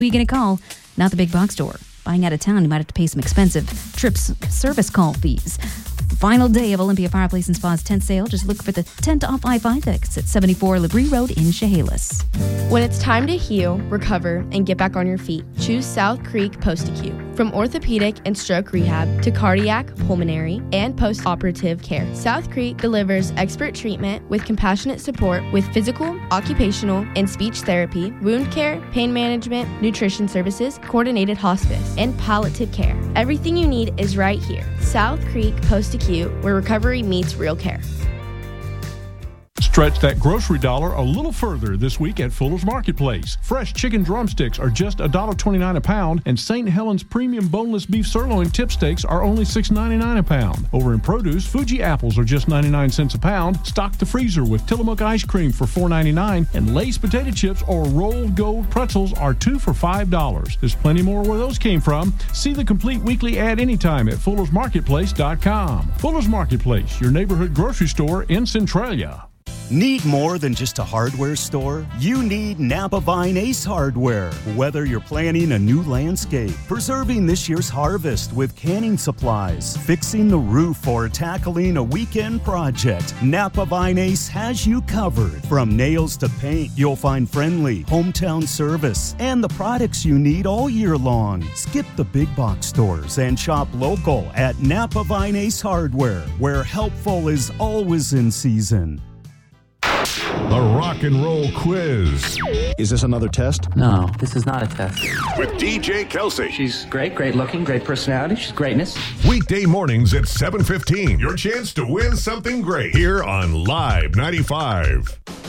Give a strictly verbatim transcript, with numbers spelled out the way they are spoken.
Who are you going to call? Not the big box store. Buying out of town, you might have to pay some expensive trips service call fees. Final day of Olympia Fireplace and Spa's tent sale. Just look for the tent off I five X at seventy-four Labrie Road in Chehalis. When it's time to heal, recover, and get back on your feet, choose South Creek Post-Acute. From orthopedic and stroke rehab to cardiac, pulmonary, and post-operative care, South Creek delivers expert treatment with compassionate support with physical, occupational, and speech therapy, wound care, pain management, nutrition services, coordinated hospice, and palliative care. Everything you need is right here. South Creek Post-Acute, where recovery meets real care. Stretch that grocery dollar a little further this week at Fuller's Marketplace. Fresh chicken drumsticks are just one dollar twenty-nine a pound, and Saint Helens premium boneless beef sirloin tip steaks are only six ninety-nine a pound. Over in produce, Fuji apples are just ninety-nine cents a pound. Stock the freezer with Tillamook ice cream for four ninety-nine, and Lay's potato chips or rolled gold pretzels are two for five dollars. There's plenty more where those came from. See the complete weekly ad anytime at fullers marketplace dot com. Fuller's Marketplace, your neighborhood grocery store in Centralia. Need more than just a hardware store? You need Napa Vine Ace Hardware. Whether you're planning a new landscape, preserving this year's harvest with canning supplies, fixing the roof, or tackling a weekend project, Napa Vine Ace has you covered. From nails to paint, you'll find friendly, hometown service, and the products you need all year long. Skip the big box stores and shop local at Napa Vine Ace Hardware, where helpful is always in season. The Rock and Roll Quiz. Is this another test? No, this is not a test. With D J Kelsey. She's great, great looking, great personality. She's greatness. Weekday mornings at seven fifteen. Your chance to win something great here on Live ninety-five.